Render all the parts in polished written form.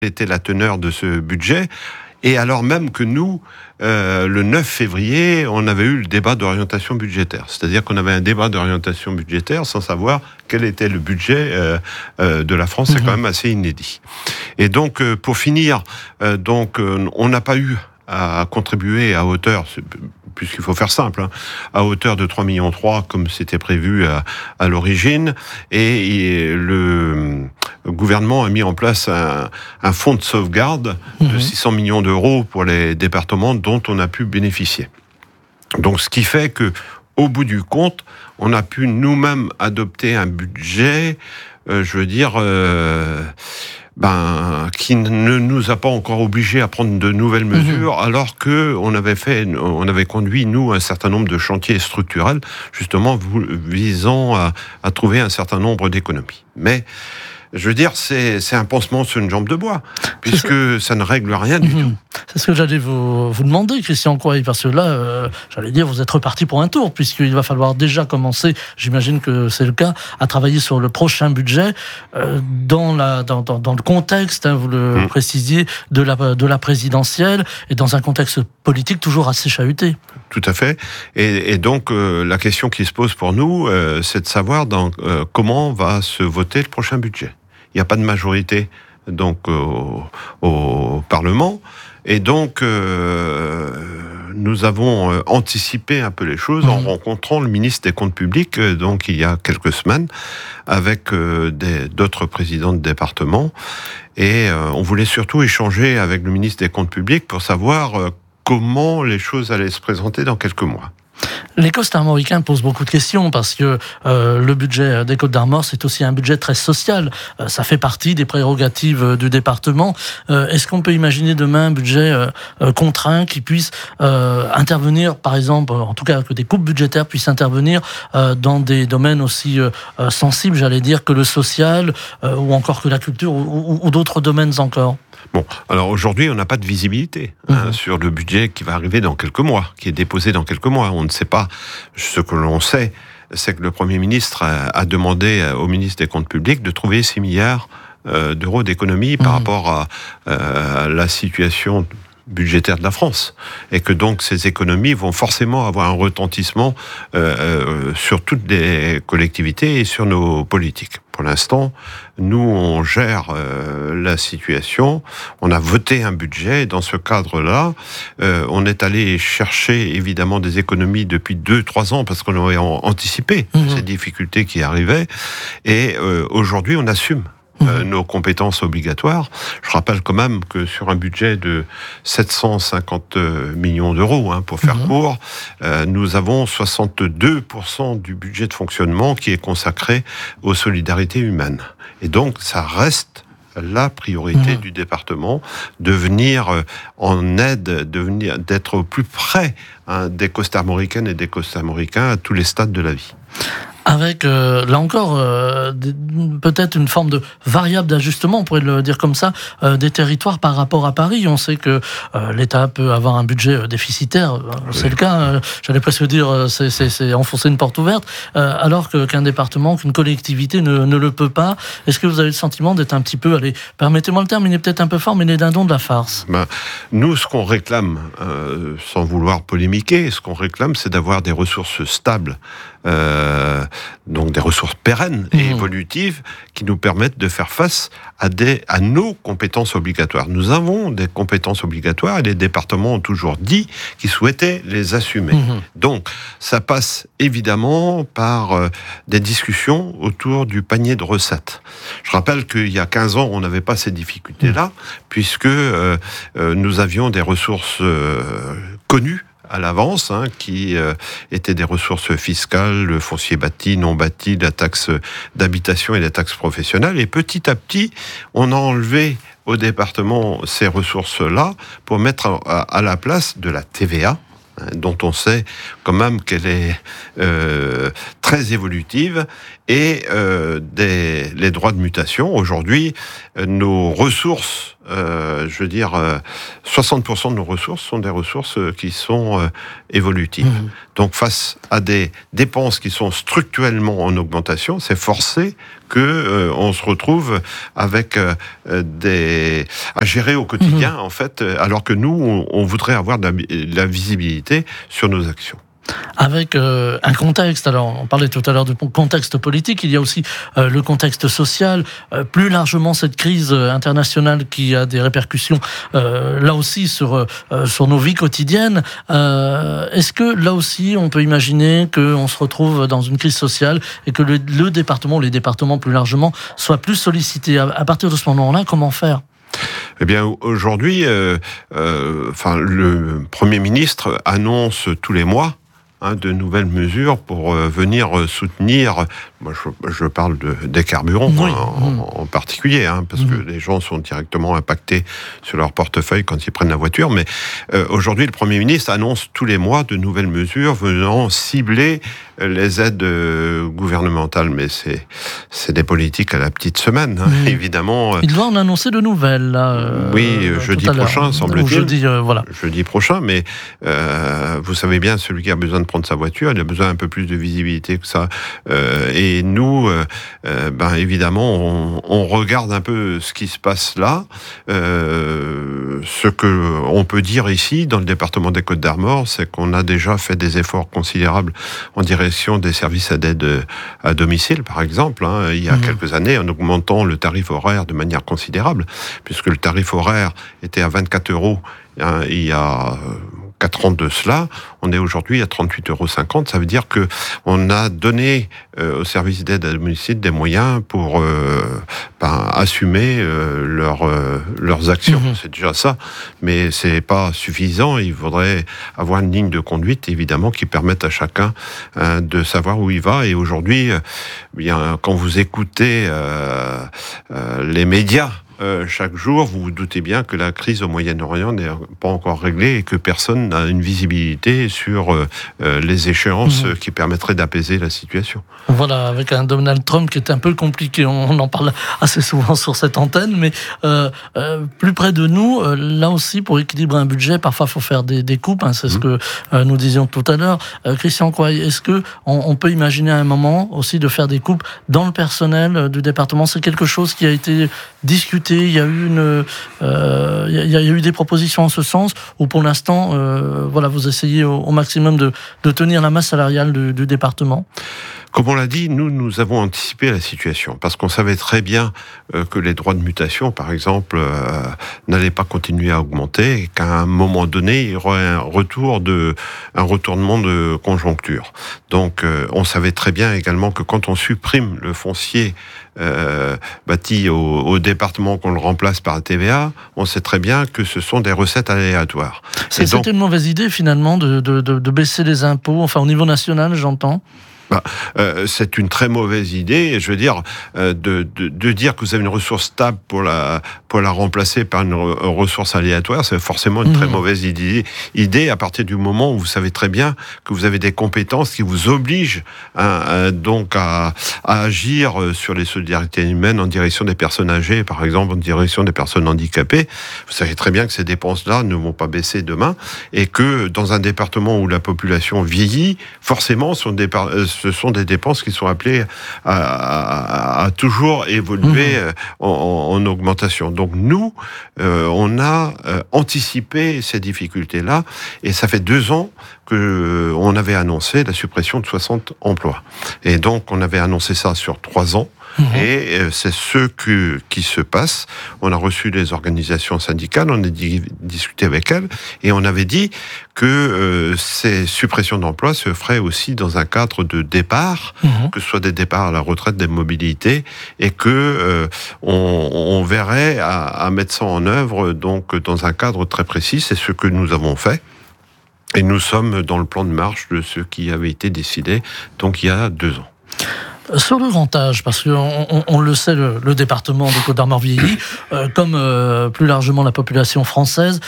était la teneur de ce budget. Et alors même que nous, le 9 février, on avait eu le débat d'orientation budgétaire. C'est-à-dire qu'on avait un débat d'orientation budgétaire sans savoir quel était le budget de la France. C'est quand même assez inédit. Et donc, pour finir, on n'a pas eu à contribuer à hauteur, puisqu'il faut faire simple, à hauteur de 3,3 millions, comme c'était prévu à l'origine. Et le gouvernement a mis en place un fonds de sauvegarde de 600 millions d'euros pour les départements dont on a pu bénéficier. Donc, ce qui fait que, au bout du compte, on a pu nous-mêmes adopter un budget, qui ne nous a pas encore obligés à prendre de nouvelles mesures, alors que on avait conduit, nous, un certain nombre de chantiers structurels, justement visant à trouver un certain nombre d'économies. Mais, je veux dire, c'est un pansement sur une jambe de bois, puisque ça ne règle rien du tout. C'est ce que j'allais vous demander, Christian Coy, parce que là, j'allais dire, vous êtes reparti pour un tour, puisqu'il va falloir déjà commencer, j'imagine que c'est le cas, à travailler sur le prochain budget, dans le contexte, vous le précisiez, de la présidentielle, et dans un contexte politique toujours assez chahuté. Tout à fait. Et donc, la question qui se pose pour nous, c'est de savoir comment va se voter le prochain budget. Il n'y a pas de majorité donc au Parlement. Et donc, nous avons anticipé un peu les choses en rencontrant le ministre des Comptes publics, donc il y a quelques semaines, avec d'autres présidents de département. Et on voulait surtout échanger avec le ministre des Comptes publics pour savoir comment les choses allaient se présenter dans quelques mois. Les Côtes-Armoricains posent beaucoup de questions parce que le budget des Côtes-d'Armor, c'est aussi un budget très social. Ça fait partie des prérogatives du département. Est-ce qu'on peut imaginer demain un budget contraint qui puisse intervenir, par exemple, en tout cas que des coupes budgétaires puissent intervenir dans des domaines aussi sensibles, j'allais dire, que le social ou encore que la culture ou d'autres domaines encore ? Bon, alors aujourd'hui, on n'a pas de visibilité sur le budget qui va arriver dans quelques mois, qui est déposé dans quelques mois. On ne sait pas. Ce que l'on sait, c'est que le Premier ministre a demandé au ministre des Comptes publics de trouver 6 milliards d'euros d'économies par rapport à la situation budgétaire de la France, et que donc ces économies vont forcément avoir un retentissement sur toutes les collectivités et sur nos politiques. Pour l'instant, nous, on gère la situation, on a voté un budget, et dans ce cadre-là, on est allé chercher évidemment des économies depuis 2-3 ans, parce qu'on avait anticipé ces difficultés qui arrivaient, et aujourd'hui, on assume nos compétences obligatoires. Je rappelle quand même que sur un budget de 750 millions d'euros, pour faire court, nous avons 62% du budget de fonctionnement qui est consacré aux solidarités humaines. Et donc, ça reste la priorité du département, de venir en aide, d'être au plus près des Côtes-Armoricaines et des Côtes-Armoricains à tous les stades de la vie. Avec, là encore, peut-être une forme de variable d'ajustement, on pourrait le dire comme ça, des territoires par rapport à Paris. On sait que l'État peut avoir un budget déficitaire, c'est le cas, j'allais presque dire, c'est enfoncer une porte ouverte, alors qu'un département, qu'une collectivité ne le peut pas. Est-ce que vous avez le sentiment d'être un petit peu, allez, permettez-moi le terme, il est peut-être un peu fort, mais les dindons de la farce? Nous, ce qu'on réclame, sans vouloir polémiquer, ce qu'on réclame, c'est d'avoir des ressources stables, donc des ressources pérennes et évolutives qui nous permettent de faire face à nos compétences obligatoires. Nous avons des compétences obligatoires et les départements ont toujours dit qu'ils souhaitaient les assumer. Donc, ça passe évidemment par des discussions autour du panier de recettes. Je rappelle qu'il y a 15 ans, on n'avait pas ces difficultés-là, puisque nous avions des ressources connues à l'avance, qui étaient des ressources fiscales, le foncier bâti, non bâti, la taxe d'habitation et la taxe professionnelle. Et petit à petit, on a enlevé au département ces ressources-là pour mettre à la place de la TVA, dont on sait quand même qu'elle est très évolutive, et les droits de mutation. Aujourd'hui, nos ressources je veux dire, 60% de nos ressources sont des ressources qui sont évolutives. Donc face à des dépenses qui sont structurellement en augmentation, c'est forcé que on se retrouve avec à gérer au quotidien, en fait, alors que nous, on voudrait avoir de la visibilité sur nos actions. Avec un contexte, alors on parlait tout à l'heure du contexte politique, il y a aussi le contexte social, plus largement cette crise internationale qui a des répercussions là aussi sur nos vies quotidiennes. Est-ce que là aussi on peut imaginer qu'on se retrouve dans une crise sociale et que le département, les départements plus largement, soient plus sollicités? À partir de ce moment-là, comment faire ? Eh bien, aujourd'hui, le Premier ministre annonce tous les mois de nouvelles mesures pour venir soutenir. Moi, je parle des carburants en particulier, parce que les gens sont directement impactés sur leur portefeuille quand ils prennent la voiture. Mais aujourd'hui, le Premier ministre annonce tous les mois de nouvelles mesures venant cibler les aides gouvernementales. Mais c'est des politiques à la petite semaine, évidemment. Il doit en annoncer de nouvelles, là. Oui, jeudi prochain, semble-t-il. Voilà. Jeudi prochain, mais vous savez bien, celui qui a besoin de prendre sa voiture, il a besoin un peu plus de visibilité que ça. Et nous, évidemment, on regarde un peu ce qui se passe là. Ce que on peut dire ici, dans le département des Côtes-d'Armor, c'est qu'on a déjà fait des efforts considérables en direction des services d'aide à domicile, par exemple, il y a quelques années, en augmentant le tarif horaire de manière considérable, puisque le tarif horaire était à 24 € il y a 4 ans de cela, on est aujourd'hui à 38,50 €. Ça veut dire que on a donné aux services d'aide à domicile des moyens pour assumer leurs actions. C'est déjà ça, mais c'est pas suffisant. Il faudrait avoir une ligne de conduite, évidemment, qui permette à chacun de savoir où il va. Et aujourd'hui, quand vous écoutez les médias, chaque jour, vous vous doutez bien que la crise au Moyen-Orient n'est pas encore réglée et que personne n'a une visibilité sur les échéances qui permettraient d'apaiser la situation. Voilà, avec un Donald Trump qui est un peu compliqué, on en parle assez souvent sur cette antenne, mais plus près de nous, là aussi, pour équilibrer un budget, parfois il faut faire des coupes, c'est ce que nous disions tout à l'heure. Christian Coy, est-ce qu'on peut imaginer à un moment aussi de faire des coupes dans le personnel du département? C'est quelque chose qui a été discuté. Il y a eu des propositions en ce sens, où pour l'instant, vous essayez au maximum de tenir la masse salariale du département. Comme on l'a dit, nous avons anticipé la situation, parce qu'on savait très bien que les droits de mutation, par exemple, n'allaient pas continuer à augmenter, et qu'à un moment donné, il y aurait un retournement de conjoncture. Donc, on savait très bien également que quand on supprime le foncier bâti au département, qu'on le remplace par la TVA, on sait très bien que ce sont des recettes aléatoires. C'était une mauvaise idée, finalement, de baisser les impôts, au niveau national, j'entends. C'est une très mauvaise idée. Je veux dire, de dire que vous avez une ressource stable pour la remplacer par une ressource aléatoire, c'est forcément une très mauvaise idée à partir du moment où vous savez très bien que vous avez des compétences qui vous obligent donc à agir sur les solidarités humaines en direction des personnes âgées, par exemple, en direction des personnes handicapées. Vous savez très bien que ces dépenses-là ne vont pas baisser demain et que dans un département où la population vieillit, forcément, ce sont des dépenses qui sont appelées à toujours évoluer en augmentation. Donc nous, on a anticipé ces difficultés-là, et ça fait 2 ans qu'on avait annoncé la suppression de 60 emplois. Et donc on avait annoncé ça sur 3 ans. Et c'est ce qui se passe. On a reçu les organisations syndicales, on a discuté avec elles, et on avait dit que ces suppressions d'emplois se feraient aussi dans un cadre de départ, que ce soit des départs à la retraite, des mobilités, et que on verrait à mettre ça en œuvre donc dans un cadre très précis. C'est ce que nous avons fait. Et nous sommes dans le plan de marche de ce qui avait été décidé donc il y a 2 ans. Sur le grand âge, parce qu'on le sait, le département des Côtes-d'Armor vieillit, comme plus largement la population française.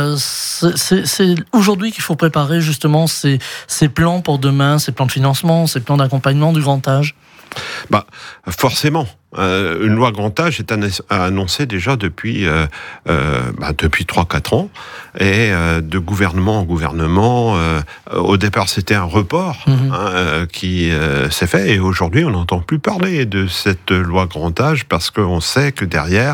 C'est aujourd'hui qu'il faut préparer justement ces plans pour demain, ces plans de financement, ces plans d'accompagnement du grand âge. Forcément. Une loi grand âge est annoncée déjà depuis 3-4 ans, et de gouvernement en gouvernement. Au départ, c'était un report qui s'est fait, et aujourd'hui, on n'entend plus parler de cette loi grand âge parce qu'on sait que derrière,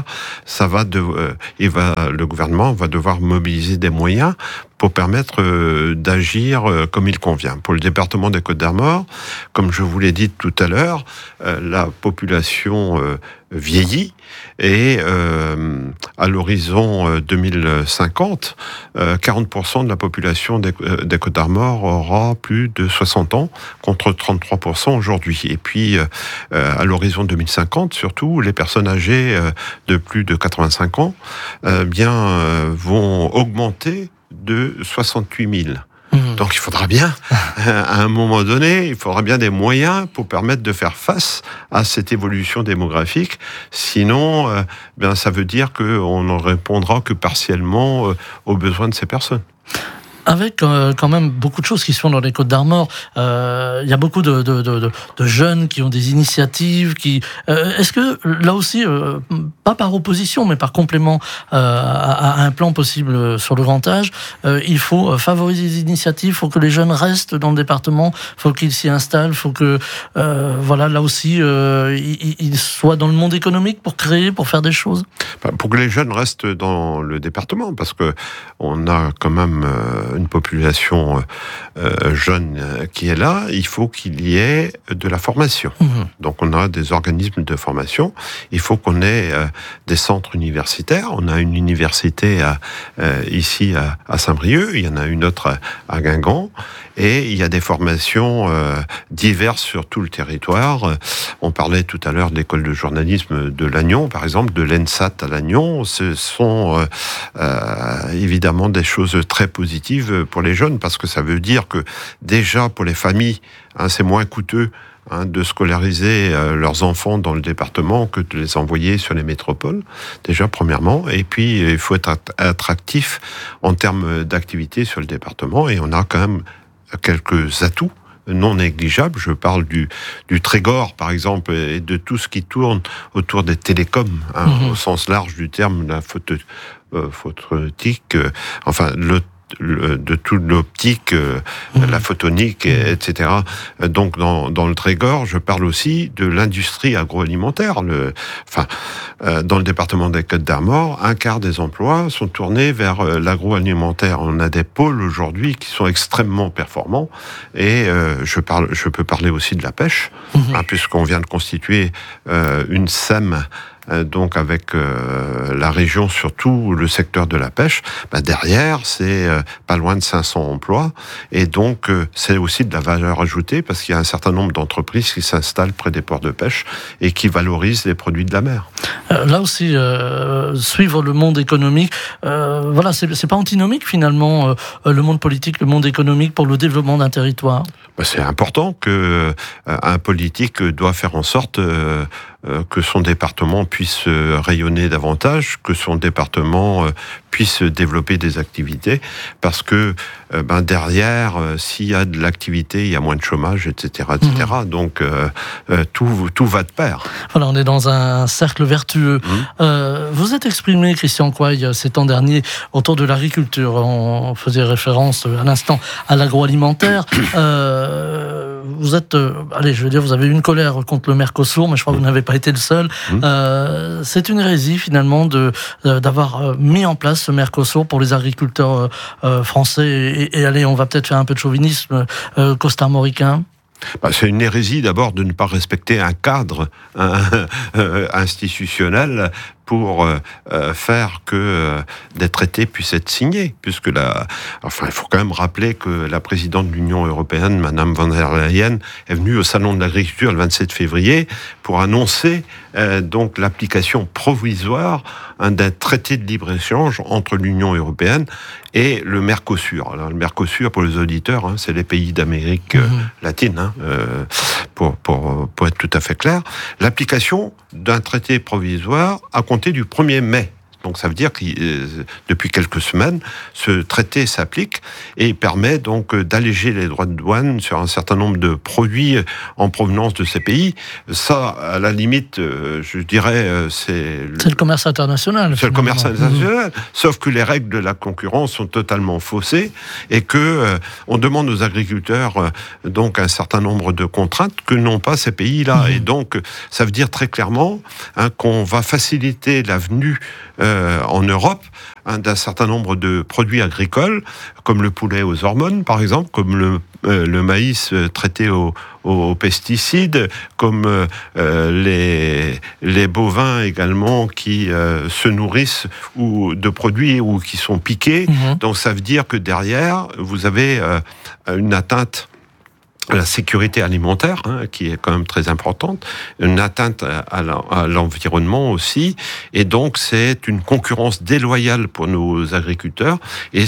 le gouvernement va devoir mobiliser des moyens pour permettre d'agir comme il convient. Pour le département des Côtes-d'Armor, comme je vous l'ai dit tout à l'heure, la population vieillit, et à l'horizon 2050, 40% de la population des Côtes-d'Armor aura plus de 60 ans, contre 33% aujourd'hui. Et puis, à l'horizon 2050, surtout, les personnes âgées de plus de 85 ans vont augmenter de 68 000. Donc il faudra bien, à un moment donné, il faudra bien des moyens pour permettre de faire face à cette évolution démographique. Sinon, ça veut dire qu'on ne répondra que partiellement aux besoins de ces personnes. Avec quand même beaucoup de choses qui se font dans les Côtes-d'Armor. Il y a beaucoup de jeunes qui ont des initiatives. Est-ce que là aussi, pas par opposition, mais par complément à un plan possible sur le grand âge, il faut favoriser les initiatives, il faut que les jeunes restent dans le département, il faut qu'ils s'y installent, il faut que là aussi, ils soient dans le monde économique pour créer, pour faire des choses. Pour que les jeunes restent dans le département, parce que on a quand même une population jeune qui est là, il faut qu'il y ait de la formation. Donc on a des organismes de formation, il faut qu'on ait des centres universitaires. On a une université ici à Saint-Brieuc, il y en a une autre à Guingamp, et il y a des formations diverses sur tout le territoire. On parlait tout à l'heure de l'école de journalisme de Lannion, par exemple, de l'ENSAT à Lannion. Ce sont évidemment des choses très positives pour les jeunes, parce que ça veut dire que déjà pour les familles, c'est moins coûteux de scolariser leurs enfants dans le département que de les envoyer sur les métropoles, déjà premièrement. Et puis il faut être attractif en termes d'activité sur le département, et on a quand même quelques atouts non négligeables. Je parle du Trégor, par exemple, et de tout ce qui tourne autour des télécoms, au sens large du terme, la phototique, de toute l'optique, la photonique, etc. Donc dans le Trégor, je parle aussi de l'industrie agroalimentaire. Dans le département des Côtes-d'Armor, un quart des emplois sont tournés vers l'agroalimentaire. On a des pôles aujourd'hui qui sont extrêmement performants, et je peux parler aussi de la pêche, puisqu'on vient de constituer une SEM, donc avec la région, surtout le secteur de la pêche. Derrière, c'est pas loin de 500 emplois, et donc c'est aussi de la valeur ajoutée, parce qu'il y a un certain nombre d'entreprises qui s'installent près des ports de pêche et qui valorisent les produits de la mer. Là aussi, suivre le monde économique, c'est pas antinomique finalement, le monde politique, le monde économique pour le développement d'un territoire. C'est important que un politique doit faire en sorte que son département puisse rayonner davantage, que son département puisse développer des activités, parce que derrière, s'il y a de l'activité, il y a moins de chômage, etc. Donc tout va de pair. Voilà, on est dans un cercle vertueux. Vous êtes exprimé, Christian Coy, ces temps derniers, autour de l'agriculture. On faisait référence à l'instant à l'agroalimentaire. Vous êtes, vous avez une colère contre le Mercosur, mais je crois que vous n'avez pas été le seul. C'est une hérésie finalement d'avoir mis en place ce Mercosur pour les agriculteurs français. Et allez, on va peut-être faire un peu de chauvinisme costarmoricain. C'est une hérésie d'abord de ne pas respecter un cadre institutionnel pour faire que des traités puissent être signés, puisque il faut quand même rappeler que la présidente de l'Union européenne, Madame von der Leyen, est venue au Salon de l'Agriculture le 27 février pour annoncer donc l'application provisoire d'un traité de libre-échange entre l'Union européenne et le Mercosur. Alors, le Mercosur, pour les auditeurs, c'est les pays d'Amérique latine, pour être tout à fait clair. L'application d'un traité provisoire à compter du 1er mai. Donc ça veut dire que depuis quelques semaines, ce traité s'applique et permet donc d'alléger les droits de douane sur un certain nombre de produits en provenance de ces pays. Ça, à la limite, je dirais, c'est le commerce international. C'est le commerce international, sauf que les règles de la concurrence sont totalement faussées et que on demande aux agriculteurs donc un certain nombre de contraintes que n'ont pas ces pays-là. Et donc, ça veut dire très clairement qu'on va faciliter la venue en Europe d'un certain nombre de produits agricoles, comme le poulet aux hormones, par exemple, comme le maïs traité aux pesticides, comme les bovins également qui se nourrissent ou de produits ou qui sont piqués. Donc ça veut dire que derrière, vous avez une atteinte à la sécurité alimentaire, qui est quand même très importante, une atteinte à l'environnement aussi, et donc c'est une concurrence déloyale pour nos agriculteurs, et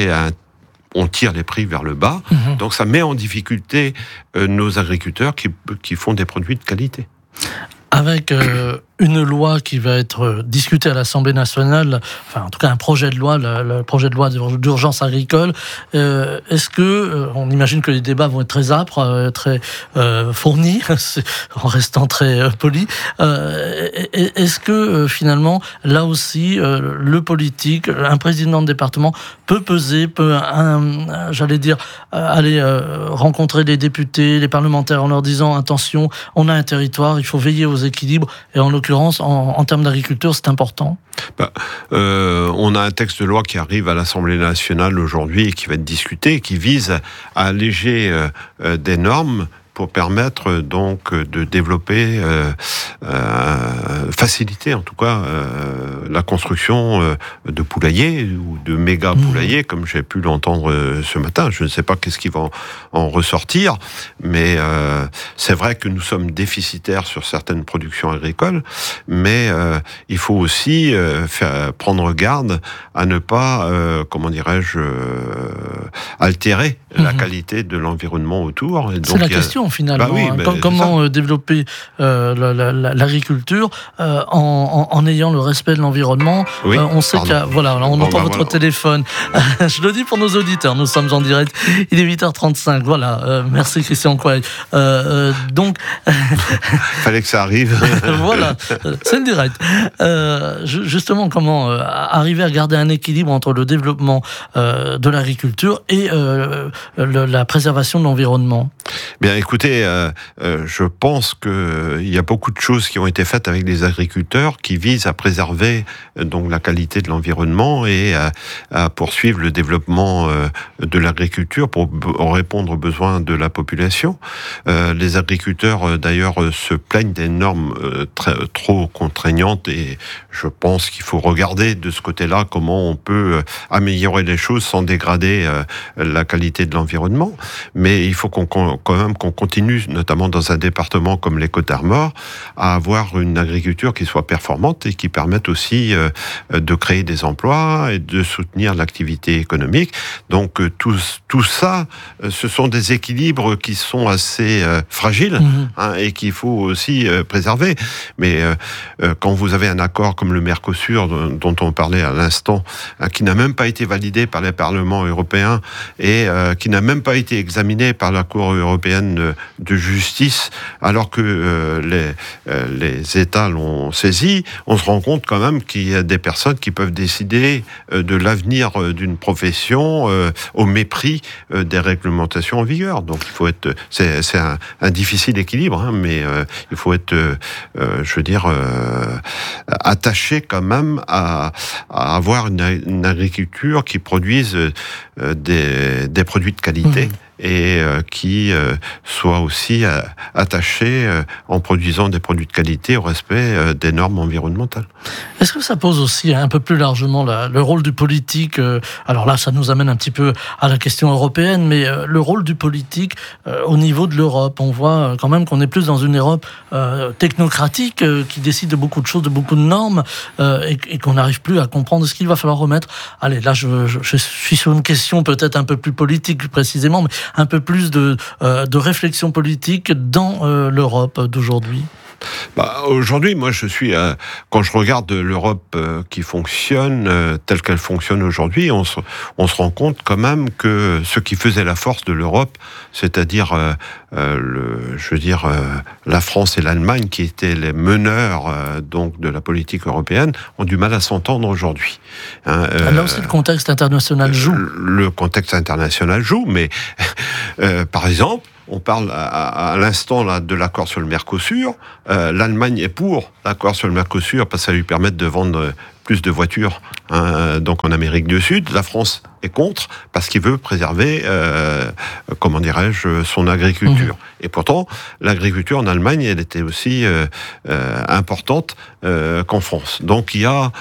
on tire les prix vers le bas, donc ça met en difficulté nos agriculteurs qui font des produits de qualité. Avec une loi qui va être discutée à l'Assemblée nationale, enfin en tout cas un projet de loi, le projet de loi d'urgence agricole, est-ce que, on imagine que les débats vont être très âpres, très fournis, en restant très poli, est-ce que finalement, là aussi, le politique, un président de département peut peser, j'allais dire, aller rencontrer les députés, les parlementaires en leur disant, attention, on a un territoire, il faut veiller aux équilibres, et en l'occurrence, en termes d'agriculture, c'est important. On a un texte de loi qui arrive à l'Assemblée nationale aujourd'hui et qui va être discuté, qui vise à alléger des normes pour permettre donc de développer, faciliter en tout cas la construction de poulaillers ou de méga poulaillers, comme j'ai pu l'entendre ce matin. Je ne sais pas qu'est-ce qui va en ressortir, mais c'est vrai que nous sommes déficitaires sur certaines productions agricoles, mais il faut aussi prendre garde à ne pas, comment dirais-je, altérer la qualité de l'environnement autour. Et donc, c'est la question finalement. Comment développer l'agriculture en ayant le respect de l'environnement. On sait qu'il y a, voilà, on entend votre téléphone. Je le dis pour nos auditeurs, nous sommes en direct. Il est 8h35. Voilà. Merci Christian Coy. Donc, fallait que ça arrive. Voilà, c'est le direct. Justement, comment arriver à garder un équilibre entre le développement de l'agriculture et la préservation de l'environnement? Bien, écoutez, je pense qu'il y a beaucoup de choses qui ont été faites avec les agriculteurs qui visent à préserver donc la qualité de l'environnement et à poursuivre le développement de l'agriculture pour répondre aux besoins de la population. Les agriculteurs, d'ailleurs, se plaignent des normes trop contraignantes et je pense qu'il faut regarder de ce côté-là comment on peut améliorer les choses sans dégrader la qualité de l'environnement. Mais il faut quand même qu'on continue, notamment dans un département comme les Côtes-d'Armor, à avoir une agriculture qui soit performante et qui permette aussi de créer des emplois et de soutenir l'activité économique. Donc tout ça, ce sont des équilibres qui sont assez fragiles et qu'il faut aussi préserver. Mais quand vous avez un accord comme le Mercosur dont on parlait à l'instant, qui n'a même pas été validé par les parlements européens et qui n'a même pas été examiné par la Cour européenne de justice, alors que les États l'ont saisi, on se rend compte quand même qu'il y a des personnes qui peuvent décider de l'avenir d'une profession au mépris des réglementations en vigueur. Donc il faut être, c'est un difficile équilibre, mais il faut être, je veux dire, attaché quand même à avoir une agriculture qui produise des produits de qualité. Et qui soit aussi attaché, en produisant des produits de qualité, au respect des normes environnementales. Est-ce que ça pose aussi un peu plus largement le rôle du politique? Alors là, ça nous amène un petit peu à la question européenne, mais le rôle du politique au niveau de l'Europe. On voit quand même qu'on est plus dans une Europe technocratique qui décide de beaucoup de choses, de beaucoup de normes, et qu'on n'arrive plus à comprendre ce qu'il va falloir remettre. Allez, là, je suis sur une question peut-être un peu plus politique, plus précisément, mais un peu plus de réflexion politique dans l'Europe d'aujourd'hui. Aujourd'hui, moi, quand je regarde l'Europe qui fonctionne telle qu'elle fonctionne aujourd'hui, on se rend compte quand même que ce qui faisait la force de l'Europe, c'est-à-dire, la France et l'Allemagne, qui étaient les meneurs donc de la politique européenne, ont du mal à s'entendre aujourd'hui. Là aussi, le contexte international joue. Le contexte international joue, mais par exemple, on parle à l'instant là de l'accord sur le Mercosur. L'Allemagne est pour l'accord sur le Mercosur parce que ça lui permet de vendre plus de voitures donc en Amérique du Sud. La France est contre parce qu'il veut préserver, son agriculture. Et pourtant, l'agriculture en Allemagne, elle était aussi importante qu'en France. Donc il y a,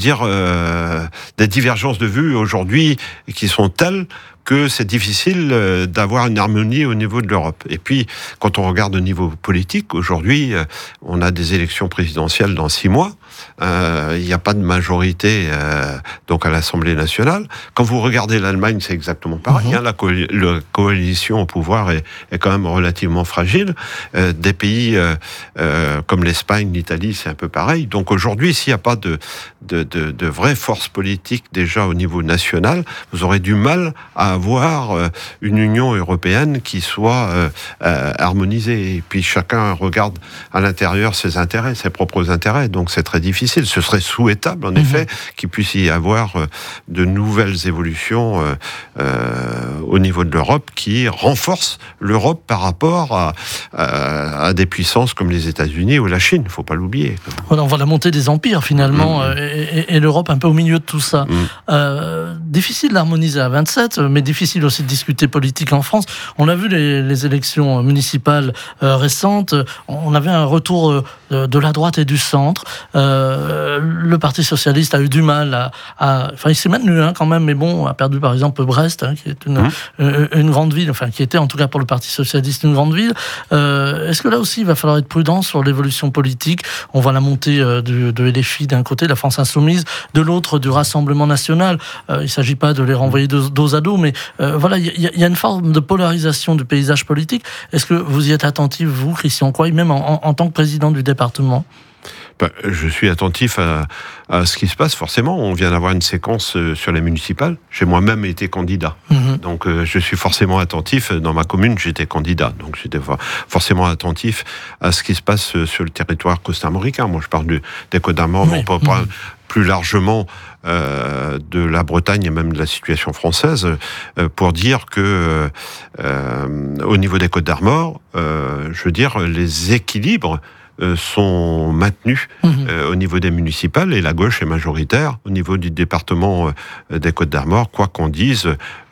des divergences de vues aujourd'hui qui sont telles que c'est difficile d'avoir une harmonie au niveau de l'Europe. Et puis, quand on regarde au niveau politique, aujourd'hui, on a des élections présidentielles dans 6 mois. Il n'y a pas de majorité donc à l'Assemblée nationale. Quand vous regardez l'Allemagne, c'est exactement pareil. La coalition au pouvoir est quand même relativement fragile. Des pays comme l'Espagne, l'Italie, c'est un peu pareil. Donc aujourd'hui, s'il n'y a pas de vraie force politique déjà au niveau national, vous aurez du mal à avoir une Union européenne qui soit harmonisée. Et puis chacun regarde à l'intérieur ses intérêts, ses propres intérêts. Donc c'est très difficile. Ce serait souhaitable, en effet, qu'il puisse y avoir de nouvelles évolutions au niveau de l'Europe qui renforcent l'Europe par rapport à des puissances comme les États-Unis ou la Chine. Il ne faut pas l'oublier. Voilà, on voit la montée des empires, finalement, et l'Europe un peu au milieu de tout ça. Difficile d'harmoniser à 27, mais difficile aussi de discuter politique en France. On a vu les élections municipales récentes. On avait un retour de la droite et du centre. Le Parti socialiste a eu du mal il s'est maintenu quand même, mais bon, a perdu par exemple Brest, qui est une grande ville, qui était en tout cas pour le Parti socialiste une grande ville. Est-ce que là aussi il va falloir être prudent sur l'évolution politique? On voit la montée de LFI d'un côté, la France Insoumise, de l'autre du Rassemblement National. Il ne s'agit pas de les renvoyer dos à dos, mais voilà, il y a une forme de polarisation du paysage politique. Est-ce que vous y êtes attentif, vous, Christian Coy, même en tant que président du département? Je suis attentif à ce qui se passe, forcément. On vient d'avoir une séquence sur les municipales. J'ai moi-même été candidat. Donc je suis forcément attentif. Dans ma commune, j'étais candidat. Donc j'étais forcément attentif à ce qui se passe sur le territoire costarmoricain. Moi, je parle des Côtes-d'Armor, mais on peut parler plus largement de la Bretagne et même de la situation française, pour dire que au niveau des Côtes-d'Armor, les équilibres sont maintenus au niveau des municipales, et la gauche est majoritaire au niveau du département des Côtes-d'Armor, quoi qu'on dise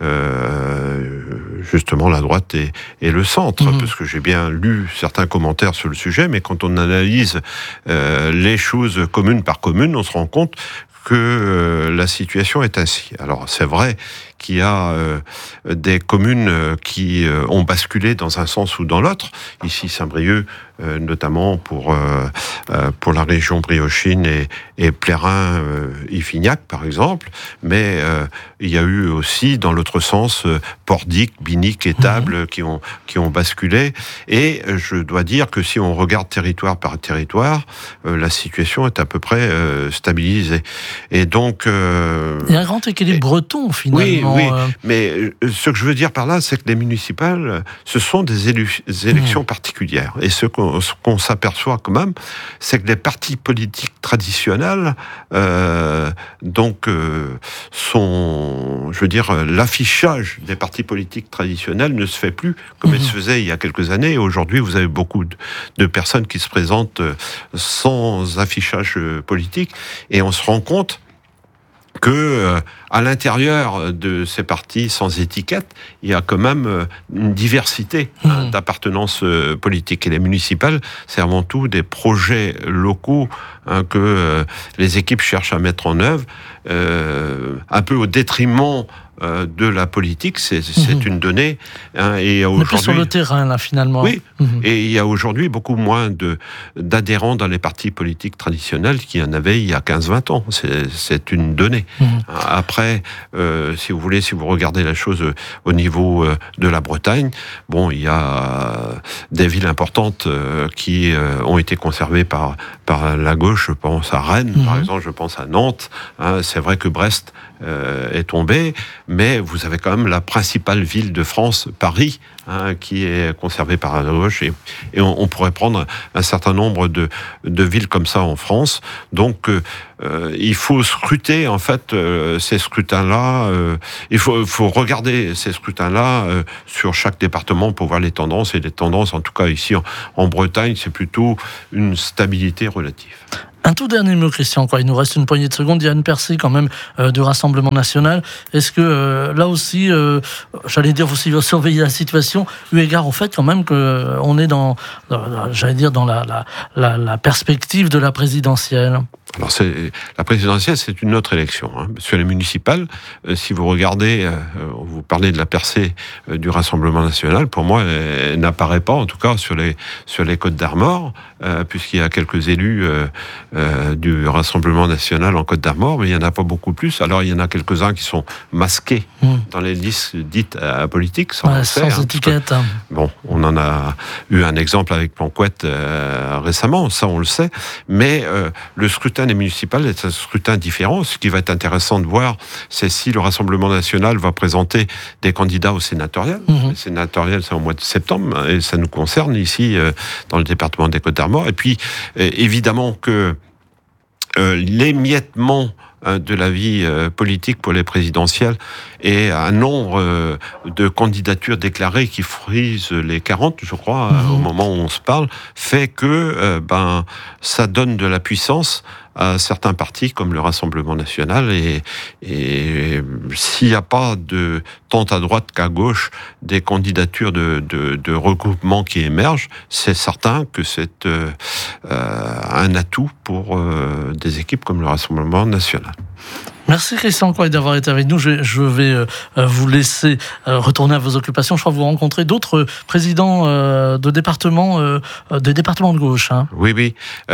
justement la droite et le centre, parce que j'ai bien lu certains commentaires sur le sujet, mais quand on analyse les choses commune par commune, on se rend compte que la situation est ainsi. Alors c'est vrai qu'il y a des communes qui ont basculé dans un sens ou dans l'autre. Ici, Saint-Brieuc, notamment pour la région briochin et Plérin, Iffignac, par exemple. Mais il y a eu aussi, dans l'autre sens, Pordic, Binic et Table qui ont basculé. Et je dois dire que si on regarde territoire par territoire, la situation est à peu près stabilisée. Et donc... il y a un grand équilibre breton, finalement. Oui, mais ce que je veux dire par là, c'est que les municipales, ce sont des élections particulières. Et ce qu'on s'aperçoit quand même, c'est que les partis politiques traditionnels, l'affichage des partis politiques traditionnels ne se fait plus comme il se faisait il y a quelques années. Et aujourd'hui, vous avez beaucoup de personnes qui se présentent sans affichage politique, et on se rend compte que à l'intérieur de ces partis sans étiquette, il y a quand même une diversité d'appartenance politique. Et les municipales, c'est avant tout des projets locaux que les équipes cherchent à mettre en œuvre, un peu au détriment de la politique, c'est une donnée. Et on est plus sur le terrain, là, finalement. Oui, et il y a aujourd'hui beaucoup moins d'adhérents dans les partis politiques traditionnels qu'il y en avait il y a 15-20 ans. C'est une donnée. Après, si vous voulez, si vous regardez la chose au niveau de la Bretagne, bon, il y a des villes importantes qui ont été conservées par la gauche. Je pense à Rennes, par exemple, je pense à Nantes. C'est vrai que Brest est tombé, mais vous avez quand même la principale ville de France, Paris, qui est conservée par la gauche, et on pourrait prendre un certain nombre de villes comme ça en France. Donc il faut scruter en fait ces scrutins-là. Il faut regarder ces scrutins-là sur chaque département pour voir les tendances, et les tendances, en tout cas ici en Bretagne, c'est plutôt une stabilité relative. Un tout dernier mot, Christian. Il nous reste une poignée de secondes. Diane Persée, quand même, du Rassemblement national. Est-ce que là aussi, j'allais dire, vous surveillez la situation, eu égard au fait quand même qu'on est dans la perspective de la présidentielle? Alors la présidentielle, c'est une autre élection. Sur les municipales, si vous regardez, vous parlez de la percée du Rassemblement national, pour moi, elle n'apparaît pas, en tout cas sur les Côtes-d'Armor, puisqu'il y a quelques élus du Rassemblement national en Côtes-d'Armor, mais il n'y en a pas beaucoup plus. Alors il y en a quelques-uns qui sont masqués dans les listes dites apolitiques, sans étiquette. Bon, on en a eu un exemple avec Planquette récemment, ça on le sait, mais le scrutin des municipales est un scrutin différent. Ce qui va être intéressant de voir, c'est si le Rassemblement national va présenter des candidats au sénatorial. Le sénatorial, c'est au mois de septembre, et ça nous concerne ici, dans le département des Côtes-d'Armor. Et puis, évidemment que l'émiettement de la vie politique pour les présidentielles et un nombre de candidatures déclarées qui frisent les 40, je crois, au moment où on se parle, fait que ça donne de la puissance à certains partis comme le Rassemblement national, et s'il n'y a pas tant à droite qu'à gauche des candidatures de regroupement qui émergent, c'est certain que c'est un atout pour des équipes comme le Rassemblement national. Merci Christian Coy d'avoir été avec nous. Je vais vous laisser retourner à vos occupations. Je crois que vous rencontrez d'autres présidents de départements, des départements de gauche. Oui.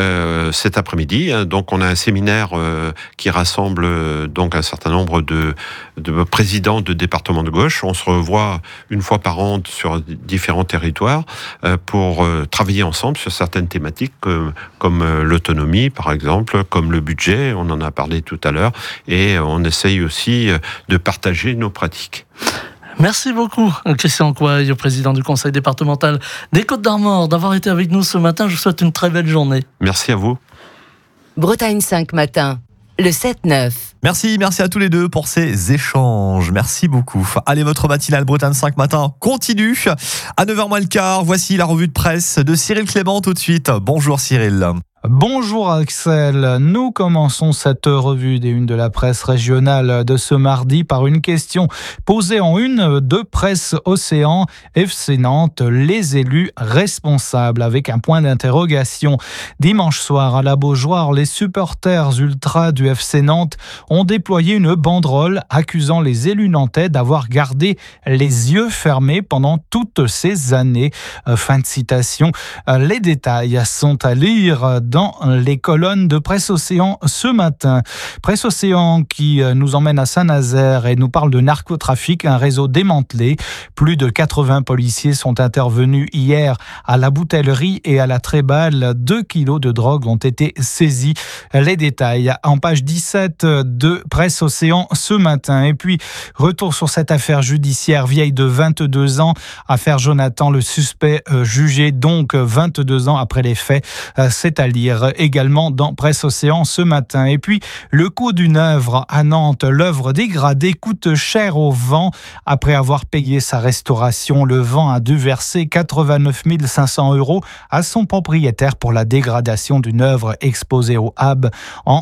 Cet après-midi, donc on a un séminaire qui rassemble donc un certain nombre de présidents de départements de gauche. On se revoit une fois par an sur différents territoires pour travailler ensemble sur certaines thématiques comme l'autonomie, par exemple, comme le budget. On en a parlé tout à l'heure. Et on essaye aussi de partager nos pratiques. Merci beaucoup, Christian Coy, président du conseil départemental des Côtes-d'Armor, d'avoir été avec nous ce matin. Je vous souhaite une très belle journée. Merci à vous. Bretagne 5 matin, le 7-9. Merci à tous les deux pour ces échanges. Merci beaucoup. Allez, votre matinale Bretagne 5 matin continue. À 9h moins le quart, voici la revue de presse de Cyril Clément tout de suite. Bonjour Cyril. Bonjour Axel, nous commençons cette revue des unes de la presse régionale de ce mardi par une question posée en une de Presse Océan. FC Nantes, les élus responsables, avec un point d'interrogation. Dimanche soir à la Beaujoire, les supporters ultras du FC Nantes ont déployé une banderole accusant les élus nantais d'avoir gardé les yeux fermés pendant toutes ces années. Fin de citation. Les détails sont à lire dans les colonnes de Presse Océan ce matin. Presse Océan qui nous emmène à Saint-Nazaire et nous parle de narcotrafic, un réseau démantelé. Plus de 80 policiers sont intervenus hier à la Boutellerie et à la Tréballe. 2 kilos de drogue ont été saisis. Les détails en page 17 de Presse Océan ce matin. Et puis, retour sur cette affaire judiciaire vieille de 22 ans. Affaire Jonathan, le suspect jugé donc 22 ans après les faits. C'est à lire également dans Presse Océan ce matin. Et puis, le coût d'une œuvre à Nantes. L'œuvre dégradée coûte cher au vent. Après avoir payé sa restauration, le vent a dû verser 89 500 € à son propriétaire pour la dégradation d'une œuvre exposée au HAB en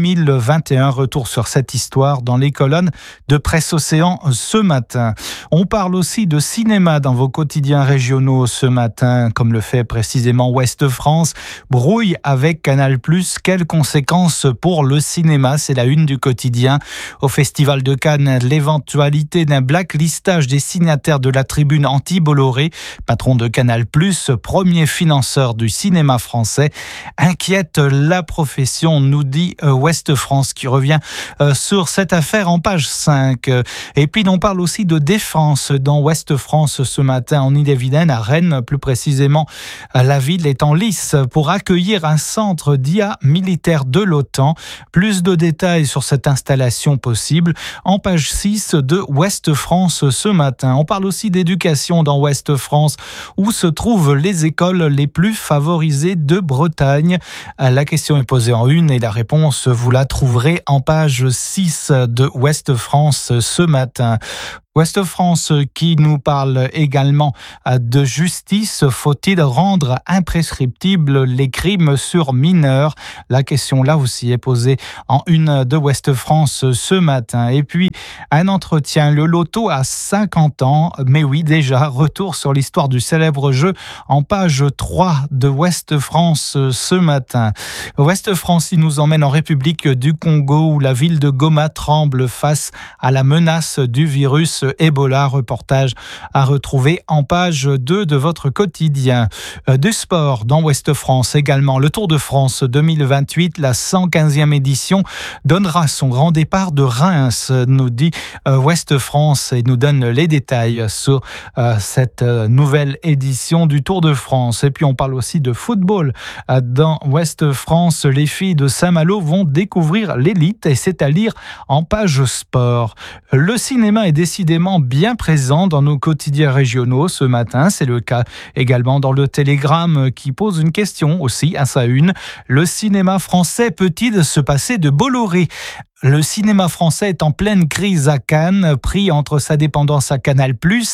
2021. Retour sur cette histoire dans les colonnes de Presse Océan ce matin. On parle aussi de cinéma dans vos quotidiens régionaux ce matin, comme le fait précisément Ouest France. Brouille avec Canal+. Quelles conséquences pour le cinéma? C'est la une du quotidien. Au Festival de Cannes, l'éventualité d'un blacklistage des signataires de la tribune anti-Bolloré, patron de Canal+, premier financeur du cinéma français, inquiète la profession, nous dit Ouest France, qui revient sur cette affaire en page 5. Et puis on parle aussi de défense dans Ouest France ce matin en Ille-et-Vilaine, à Rennes plus précisément. La ville est en lice pour accueillir un centre d'IA militaire de l'OTAN. Plus de détails sur cette installation possible en page 6 de Ouest France ce matin. On parle aussi d'éducation dans Ouest France, où se trouvent les écoles les plus favorisées de Bretagne. La question est posée en une et la réponse, vous la trouverez en page 6 de Ouest France ce matin. Ouest France qui nous parle également de justice. Faut-il rendre imprescriptibles les crimes sur mineurs? La question là aussi est posée en une de Ouest France ce matin. Et puis un entretien, le loto à 50 ans. Mais oui, déjà, retour sur l'histoire du célèbre jeu en page 3 de Ouest France ce matin. Ouest France, il nous emmène en République du Congo où la ville de Goma tremble face à la menace du virus Ebola. Reportage à retrouver en page 2 de votre quotidien. Du sport dans Ouest France également. Le Tour de France 2028, la 115e édition, donnera son grand départ de Reims, nous dit Ouest France, et nous donne les détails sur cette nouvelle édition du Tour de France. Et puis on parle aussi de football dans Ouest France. Les filles de Saint-Malo vont découvrir l'élite et c'est à lire en page sport. Le cinéma est décidément bien présent dans nos quotidiens régionaux ce matin. C'est le cas également dans le Télégramme qui pose une question aussi à sa une. Le cinéma français peut-il se passer de Bolloré ? Le cinéma français est en pleine crise à Cannes, pris entre sa dépendance à Canal+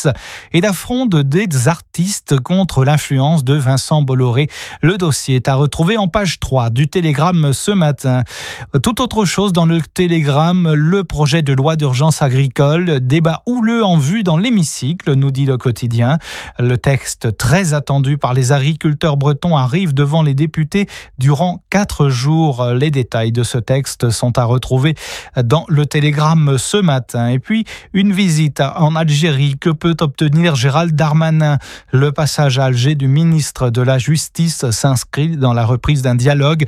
et la fronde des artistes contre l'influence de Vincent Bolloré. Le dossier est à retrouver en page 3 du Télégramme ce matin. Tout autre chose dans le Télégramme, le projet de loi d'urgence agricole, débat houleux en vue dans l'hémicycle, nous dit le quotidien. Le texte très attendu par les agriculteurs bretons arrive devant les députés durant 4 jours. Les détails de ce texte sont à retrouver dans le Télégramme ce matin. Et puis, une visite en Algérie. Que peut obtenir Gérald Darmanin? Le passage à Alger du ministre de la Justice s'inscrit dans la reprise d'un dialogue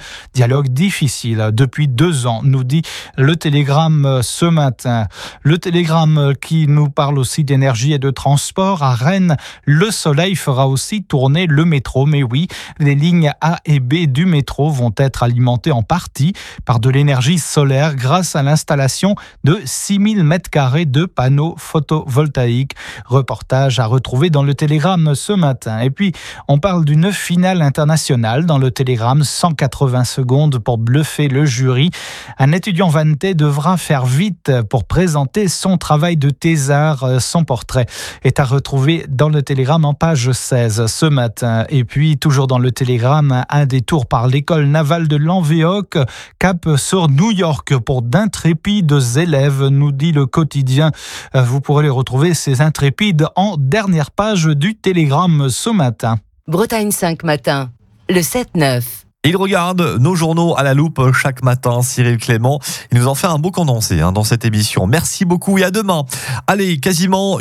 difficile depuis 2 ans, nous dit le Télégramme ce matin. Le Télégramme qui nous parle aussi d'énergie et de transport. À Rennes, le soleil fera aussi tourner le métro. Mais oui, les lignes A et B du métro vont être alimentées en partie par de l'énergie solaire grâce à l'installation de 6000 m² de panneaux photovoltaïques. Reportage à retrouver dans le Télégramme ce matin. Et puis, on parle d'une finale internationale dans le Télégramme, 180 secondes pour bluffer le jury. Un étudiant vannetais devra faire vite pour présenter son travail de thésard. Son portrait est à retrouver dans le Télégramme en page 16 ce matin. Et puis, toujours dans le Télégramme, un détour par l'école navale de Lanvéoc, cap sur New York pour d'intrépides élèves, nous dit le quotidien. Vous pourrez les retrouver, ces intrépides, en dernière page du Télégramme ce matin. Bretagne 5 matin, le 7-9. Il regarde nos journaux à la loupe chaque matin, Cyril Clément. Il nous en fait un beau condensé dans cette émission. Merci beaucoup et à demain. Allez, quasiment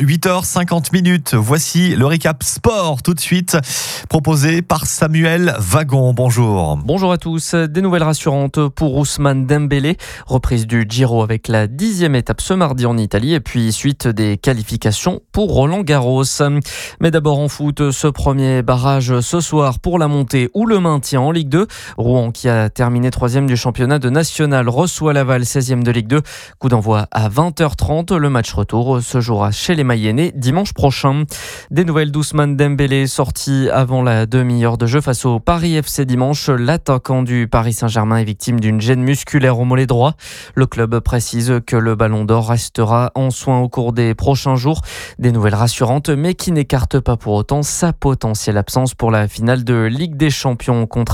8h50. Voici le récap sport tout de suite, proposé par Samuel Wagon. Bonjour. Bonjour à tous. Des nouvelles rassurantes pour Ousmane Dembélé. Reprise du Giro avec la 10e étape ce mardi en Italie et puis suite des qualifications pour Roland Garros. Mais d'abord en foot, ce premier barrage ce soir pour la montée ou le maintien en Ligue 2. Rouen, qui a terminé 3e du championnat de national, reçoit Laval, 16e de Ligue 2. Coup d'envoi à 20h30. Le match retour se jouera chez les Mayennais dimanche prochain. Des nouvelles d'Ousmane Dembélé, sorti avant la demi-heure de jeu face au Paris FC dimanche. L'attaquant du Paris Saint-Germain est victime d'une gêne musculaire au mollet droit. Le club précise que le Ballon d'Or restera en soins au cours des prochains jours. Des nouvelles rassurantes, mais qui n'écartent pas pour autant sa potentielle absence pour la finale de Ligue des Champions contre Arsenal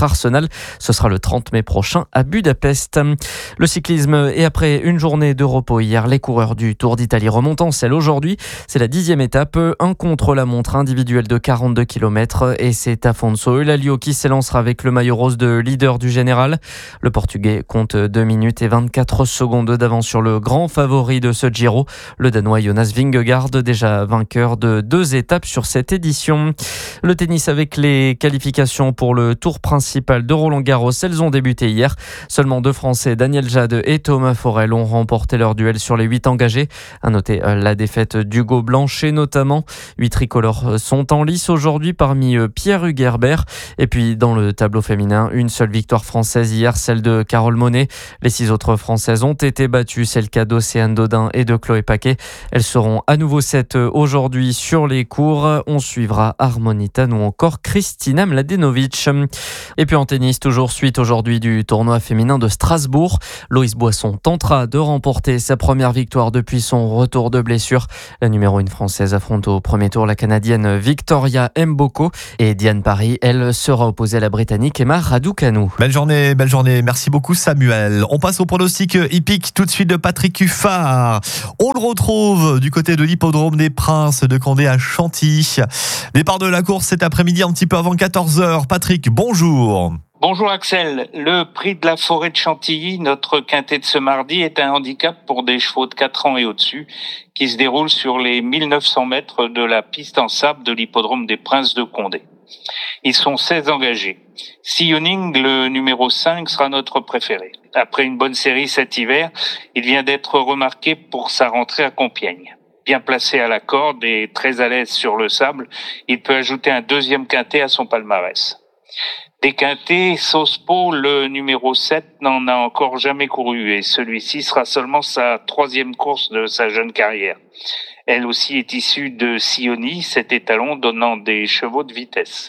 mondial. Ce sera le 30 mai prochain à Budapest. Le cyclisme, et après une journée de repos hier, les coureurs du Tour d'Italie remontent en selle aujourd'hui. C'est la 10e étape, un contre-la-montre individuel de 42 km et c'est Afonso Eulalio qui s'élancera avec le maillot rose de leader du général. Le Portugais compte 2 minutes et 24 secondes d'avance sur le grand favori de ce Giro, le Danois Jonas Vingegaard, déjà vainqueur de 2 étapes sur cette édition. Le tennis avec les qualifications pour le tour principal de Roland-Garros, elles ont débuté hier. Seulement 2 Français, Daniel Jade et Thomas Forel, ont remporté leur duel sur les 8 engagés. À noter la défaite d'Hugo Blanchet notamment. 8 tricolores sont en lice aujourd'hui, parmi eux Pierre Hugerbert. Et puis dans le tableau féminin, une seule victoire française hier, celle de Carole Monet. Les 6 autres françaises ont été battues, c'est le cas d'Océane Dodin et de Chloé Paquet. Elles seront à nouveau 7 aujourd'hui sur les cours. On suivra Harmonitan ou encore Kristina Mladenovic. Et puis en tennis, toujours suite aujourd'hui du tournoi féminin de Strasbourg. Loïs Boisson tentera de remporter sa première victoire depuis son retour de blessure. La numéro 1 française affronte au premier tour la Canadienne Victoria Mboko. Et Diane Parry, elle, sera opposée à la Britannique Emma Raducanu. Belle journée. Merci beaucoup Samuel. On passe au pronostic hippique tout de suite de Patrick Cuffard. On le retrouve du côté de l'hippodrome des Princes de Condé à Chantilly. Départ de la course cet après-midi un petit peu avant 14h. Patrick, bonjour. Bonjour Axel, le prix de la forêt de Chantilly, notre quintet de ce mardi, est un handicap pour des chevaux de 4 ans et au-dessus qui se déroule sur les 1900 mètres de la piste en sable de l'hippodrome des Princes de Condé. Ils sont 16 engagés. Sioning, le numéro 5, sera notre préféré. Après une bonne série cet hiver, il vient d'être remarqué pour sa rentrée à Compiègne. Bien placé à la corde et très à l'aise sur le sable, il peut ajouter un 2e quintet à son palmarès. Des quintets, Sospo, le numéro 7, n'en a encore jamais couru et celui-ci sera seulement sa 3e course de sa jeune carrière. Elle aussi est issue de Sioni, cet étalon donnant des chevaux de vitesse.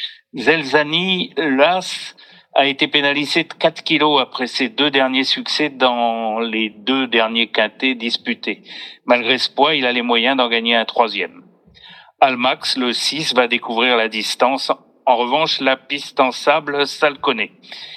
Zelzani, l'As, a été pénalisé de 4 kilos après ses 2 derniers succès dans les 2 derniers quintets disputés. Malgré ce poids, il a les moyens d'en gagner un 3e. Almax, le 6, va découvrir la distance. En revanche, la piste en sable, ça le connaît.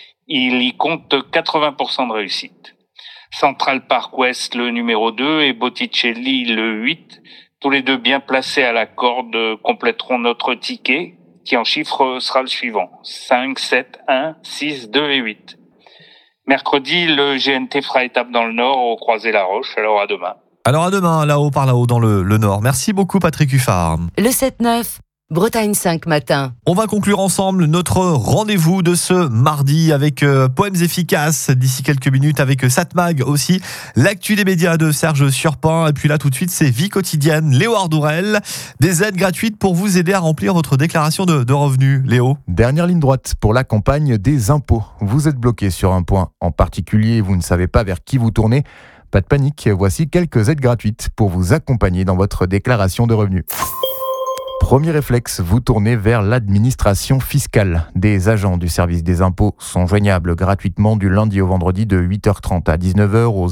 Il y compte 80% de réussite. Central Park West, le numéro 2, et Botticelli, le 8, tous les deux bien placés à la corde, compléteront notre ticket, qui en chiffre sera le suivant. 5, 7, 1, 6, 2 et 8. Mercredi, le GNT fera étape dans le Nord, au Croisé-la-Roche. Alors à demain. Alors à demain, là-haut, par là-haut, dans le Nord. Merci beaucoup Patrick Cuffard. Le 7-9, Bretagne 5 matin. On va conclure ensemble notre rendez-vous de ce mardi avec Poèmes efficaces d'ici quelques minutes, avec Satmag aussi, l'actu des médias de Serge Surpin, et puis là tout de suite c'est Vie quotidienne, Léo Ardourel, des aides gratuites pour vous aider à remplir votre déclaration de revenus. Léo. Dernière ligne droite pour la campagne des impôts. Vous êtes bloqué sur un point en particulier, vous ne savez pas vers qui vous tourner. Pas de panique, voici quelques aides gratuites pour vous accompagner dans votre déclaration de revenus. Premier réflexe, vous tournez vers l'administration fiscale. Des agents du service des impôts sont joignables gratuitement du lundi au vendredi de 8h30 à 19h au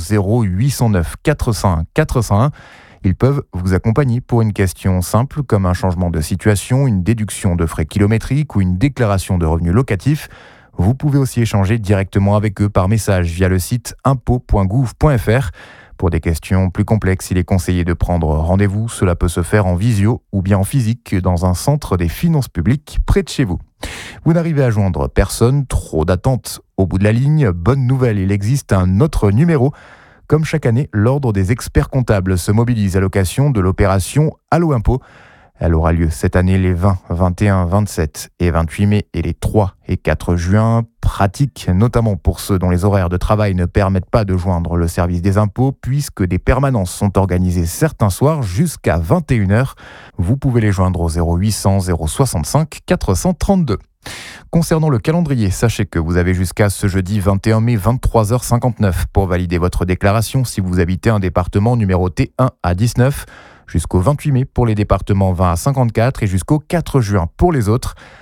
0809 401 401. Ils peuvent vous accompagner pour une question simple comme un changement de situation, une déduction de frais kilométriques ou une déclaration de revenus locatifs. Vous pouvez aussi échanger directement avec eux par message via le site impôts.gouv.fr. Pour des questions plus complexes, il est conseillé de prendre rendez-vous. Cela peut se faire en visio ou bien en physique dans un centre des finances publiques près de chez vous. Vous n'arrivez à joindre personne, trop d'attente au bout de la ligne. Bonne nouvelle, il existe un autre numéro. Comme chaque année, l'Ordre des experts comptables se mobilise à l'occasion de l'opération Allo Impôt. Elle aura lieu cette année les 20, 21, 27 et 28 mai et les 3 et 4 juin. Pratique notamment pour ceux dont les horaires de travail ne permettent pas de joindre le service des impôts puisque des permanences sont organisées certains soirs jusqu'à 21h. Vous pouvez les joindre au 0800 065 432. Concernant le calendrier, sachez que vous avez jusqu'à ce jeudi 21 mai 23h59 pour valider votre déclaration si vous habitez un département numéroté 1 à 19, jusqu'au 28 mai pour les départements 20 à 54 et jusqu'au 4 juin pour les autres.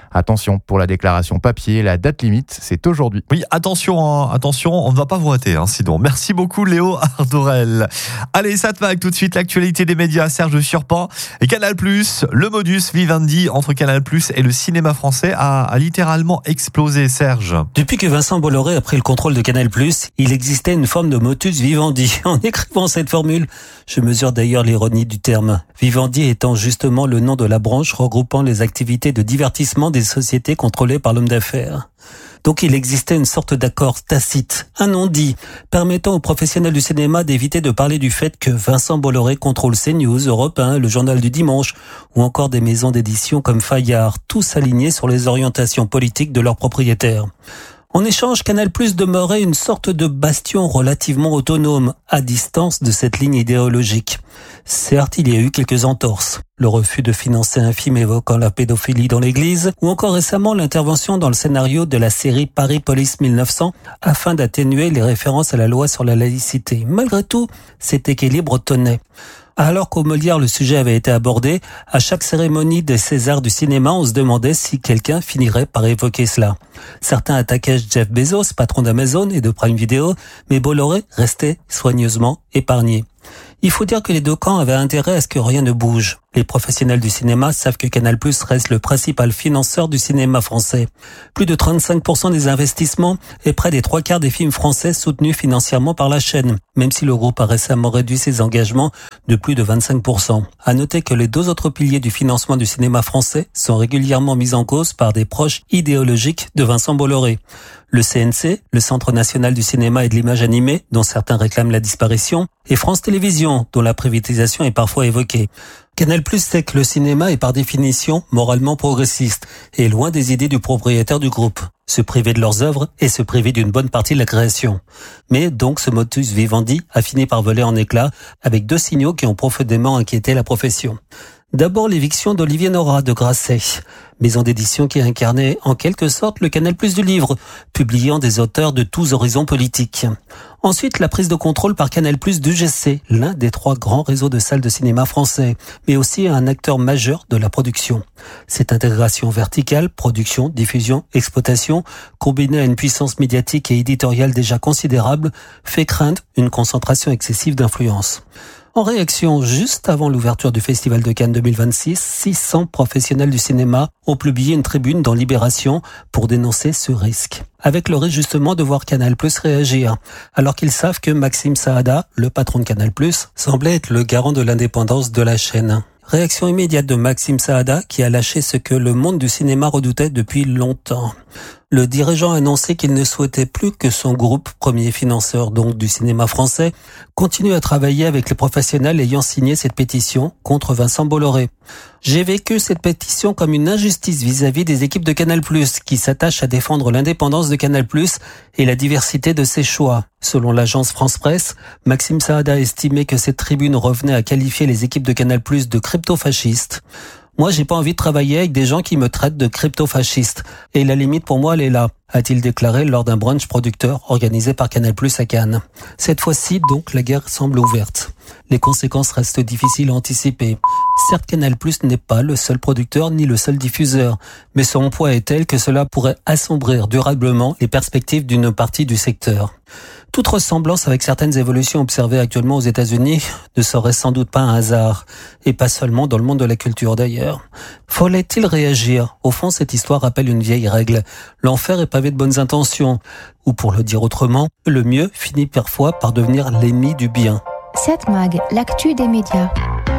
Attention, pour la déclaration papier, la date limite, c'est aujourd'hui. Oui, attention, on ne va pas vous rater, sinon. Merci beaucoup Léo Ardorel. Allez, Satmag, tout de suite, l'actualité des médias, Serge Surpan et Canal+. Le modus vivendi entre Canal+ et le cinéma français a littéralement explosé, Serge. Depuis que Vincent Bolloré a pris le contrôle de Canal+, il existait une forme de modus vivendi. En écrivant cette formule, je mesure d'ailleurs l'ironie du terme. Vivendi étant justement le nom de la branche regroupant les activités de divertissement des sociétés contrôlées par l'homme d'affaires. Donc il existait une sorte d'accord tacite, un non-dit, permettant aux professionnels du cinéma d'éviter de parler du fait que Vincent Bolloré contrôle CNews, Europe 1, le Journal du Dimanche, ou encore des maisons d'édition comme Fayard, tous alignés sur les orientations politiques de leurs propriétaires. En échange, Canal+ demeurait une sorte de bastion relativement autonome, à distance de cette ligne idéologique. Certes, il y a eu quelques entorses. Le refus de financer un film évoquant la pédophilie dans l'église, ou encore récemment l'intervention dans le scénario de la série Paris Police 1900, afin d'atténuer les références à la loi sur la laïcité. Malgré tout, cet équilibre tenait. Alors qu'au Molière, le sujet avait été abordé, à chaque cérémonie des Césars du cinéma, on se demandait si quelqu'un finirait par évoquer cela. Certains attaquaient Jeff Bezos, patron d'Amazon et de Prime Video, mais Bolloré restait soigneusement épargné. Il faut dire que les deux camps avaient intérêt à ce que rien ne bouge. Les professionnels du cinéma savent que Canal+ reste le principal financeur du cinéma français. Plus de 35% des investissements et près des 3/4 des films français soutenus financièrement par la chaîne, même si le groupe a récemment réduit ses engagements de plus de 25%. À noter que les deux autres piliers du financement du cinéma français sont régulièrement mis en cause par des proches idéologiques de Vincent Bolloré. Le CNC, le Centre national du cinéma et de l'image animée, dont certains réclament la disparition, et France Télévisions, dont la privatisation est parfois évoquée. Canal+ sait que le cinéma est par définition moralement progressiste et loin des idées du propriétaire du groupe. Se priver de leurs œuvres et se priver d'une bonne partie de la création. Mais donc ce modus vivendi a fini par voler en éclats avec deux signaux qui ont profondément inquiété la profession. D'abord l'éviction d'Olivier Nora de Grasset, maison d'édition qui incarnait en quelque sorte le Canal+ du livre, publiant des auteurs de tous horizons politiques. Ensuite, la prise de contrôle par Canal+ d'UGC, l'un des 3 grands réseaux de salles de cinéma français, mais aussi un acteur majeur de la production. Cette intégration verticale, production, diffusion, exploitation, combinée à une puissance médiatique et éditoriale déjà considérable, fait craindre une concentration excessive d'influence. En réaction, juste avant l'ouverture du Festival de Cannes 2026, 600 professionnels du cinéma ont publié une tribune dans Libération pour dénoncer ce risque. Avec le risque justement de voir Canal+ réagir, alors qu'ils savent que Maxime Saada, le patron de Canal+, semblait être le garant de l'indépendance de la chaîne. Réaction immédiate de Maxime Saada qui a lâché ce que le monde du cinéma redoutait depuis longtemps. Le dirigeant a annoncé qu'il ne souhaitait plus que son groupe, premier financeur donc du cinéma français, continue à travailler avec les professionnels ayant signé cette pétition contre Vincent Bolloré. J'ai vécu cette pétition comme une injustice vis-à-vis des équipes de Canal+, qui s'attachent à défendre l'indépendance de Canal+, et la diversité de ses choix. Selon l'agence France Presse, Maxime Saada a estimé que cette tribune revenait à qualifier les équipes de Canal+ de crypto-fascistes. Moi, j'ai pas envie de travailler avec des gens qui me traitent de crypto-fasciste. Et la limite pour moi, elle est là, a-t-il déclaré lors d'un brunch producteur organisé par Canal+ à Cannes. Cette fois-ci, donc, la guerre semble ouverte. Les conséquences restent difficiles à anticiper. Certes, Canal+ n'est pas le seul producteur ni le seul diffuseur, mais son poids est tel que cela pourrait assombrir durablement les perspectives d'une partie du secteur. Toute ressemblance avec certaines évolutions observées actuellement aux États-Unis ne serait sans doute pas un hasard, et pas seulement dans le monde de la culture d'ailleurs. Fallait-il réagir ? Au fond, cette histoire rappelle une vieille règle. L'enfer est pavé de bonnes intentions, ou pour le dire autrement, le mieux finit parfois par devenir l'ennemi du bien. Satmag, l'actu des médias.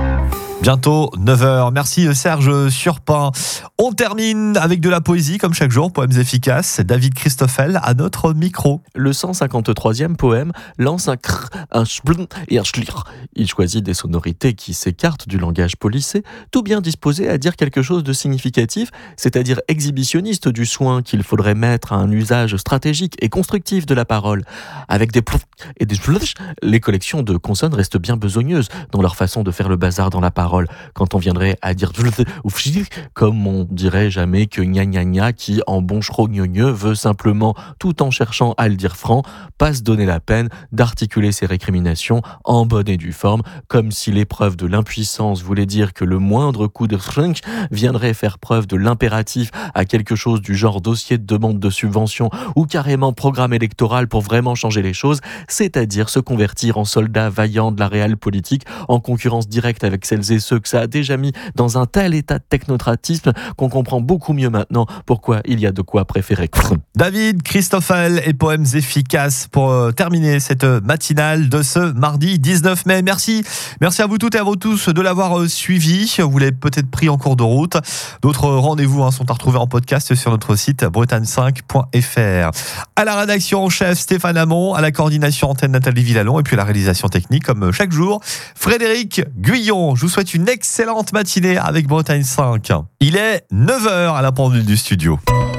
Bientôt 9h. Merci Serge Surpin. On termine avec de la poésie comme chaque jour, poèmes efficaces. David Christoffel à notre micro. Le 153e poème lance un cr, un spln et un schlir. Il choisit des sonorités qui s'écartent du langage policé, tout bien disposé à dire quelque chose de significatif, c'est-à-dire exhibitionniste du soin qu'il faudrait mettre à un usage stratégique et constructif de la parole. Avec des plouf et des splch, les collections de consonnes restent bien besogneuses dans leur façon de faire le bazar dans la parole. parole quand on viendrait à dire comme on dirait jamais que gna gna gna qui en bon chrogneux veut simplement, tout en cherchant à le dire franc, pas se donner la peine d'articuler ses récriminations en bonne et due forme, comme si l'épreuve de l'impuissance voulait dire que le moindre coup de frink viendrait faire preuve de l'impératif à quelque chose du genre dossier de demande de subvention ou carrément programme électoral pour vraiment changer les choses, c'est-à-dire se convertir en soldat vaillant de la réelle politique en concurrence directe avec celles et ceux que ça a déjà mis dans un tel état de technocratisme qu'on comprend beaucoup mieux maintenant pourquoi il y a de quoi préférer. David, Christoffel et poèmes efficaces pour terminer cette matinale de ce mardi 19 mai. Merci à vous toutes et à vous tous de l'avoir suivi. Vous l'avez peut-être pris en cours de route. D'autres rendez-vous sont à retrouver en podcast sur notre site bretagne5.fr. À la rédaction en chef Stéphane Hamon, à la coordination antenne Nathalie Villalon et puis à la réalisation technique comme chaque jour Frédéric Guyon. Je vous souhaite une excellente matinée avec Bretagne 5. Il est 9h à la pendule du studio.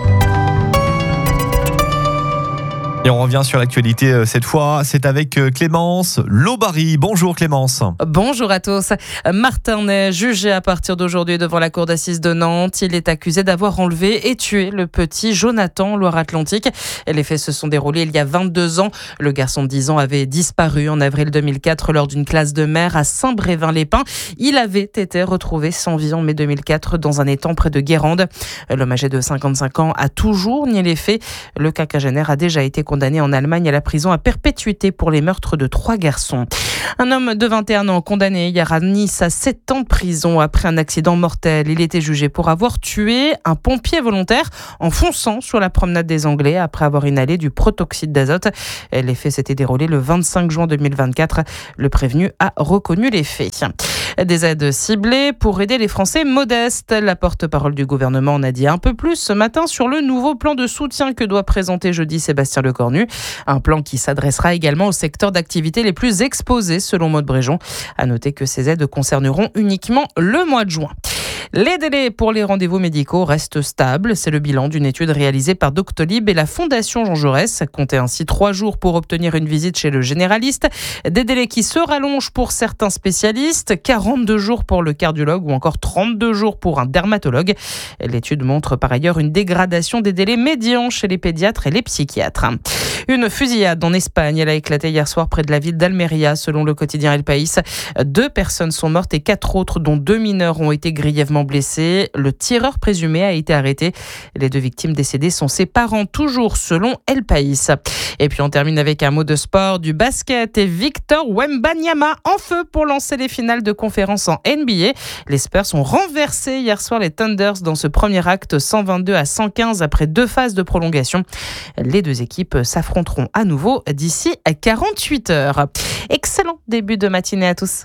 Et on revient sur l'actualité cette fois, c'est avec Clémence Lobary. Bonjour Clémence. Bonjour à tous. Martin est jugé à partir d'aujourd'hui devant la cour d'assises de Nantes. Il est accusé d'avoir enlevé et tué le petit Jonathan Loire-Atlantique. Les faits se sont déroulés il y a 22 ans. Le garçon de 10 ans avait disparu en avril 2004 lors d'une classe de mer à Saint-Brévin-les-Pins. Il avait été retrouvé sans vie en mai 2004 dans un étang près de Guérande. L'homme âgé de 55 ans a toujours nié les faits. Le quinquagénaire a déjà été condamné en Allemagne à la prison à perpétuité pour les meurtres de 3 garçons. Un homme de 21 ans condamné hier à Nice à 7 ans de prison après un accident mortel. Il était jugé pour avoir tué un pompier volontaire en fonçant sur la promenade des Anglais après avoir inhalé du protoxyde d'azote. Les faits s'étaient déroulés le 25 juin 2024. Le prévenu a reconnu les faits. Des aides ciblées pour aider les Français modestes. La porte-parole du gouvernement en a dit un peu plus ce matin sur le nouveau plan de soutien que doit présenter jeudi Sébastien Lecornu. Un plan qui s'adressera également aux secteurs d'activité les plus exposés selon Maud Bréjon. À noter que ces aides concerneront uniquement le mois de juin. Les délais pour les rendez-vous médicaux restent stables. C'est le bilan d'une étude réalisée par Doctolib et la Fondation Jean Jaurès. Comptez ainsi 3 jours pour obtenir une visite chez le généraliste. Des délais qui se rallongent pour certains spécialistes. 42 jours pour le cardiologue ou encore 32 jours pour un dermatologue. L'étude montre par ailleurs une dégradation des délais médians chez les pédiatres et les psychiatres. Une fusillade en Espagne. Elle a éclaté hier soir près de la ville d'Almeria, selon le quotidien El País. 2 personnes sont mortes et 4 autres, dont 2 mineurs, ont été grièvement blessés. Le tireur présumé a été arrêté. Les 2 victimes décédées sont ses parents, toujours selon El País. Et puis on termine avec un mot de sport, du basket et Victor Wembanyama en feu pour lancer les finales de conférence en NBA. Les Spurs ont renversé hier soir les Thunders dans ce premier acte 122-115 après 2 phases de prolongation. Les 2 équipes s'affronteront à nouveau d'ici à 48 heures. Excellent début de matinée à tous.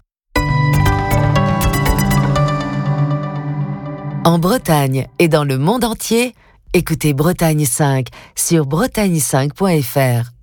En Bretagne et dans le monde entier, écoutez Bretagne 5 sur bretagne5.fr.